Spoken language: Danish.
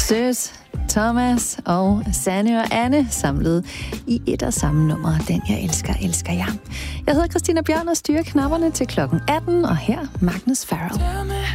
Søs, Thomas og Sanne og Anne samlet i et og samme nummer. Den jeg elsker, elsker jeg. Jeg hedder Christina Bjørn og styrer knapperne til klokken 18, og her Magnus Farrell.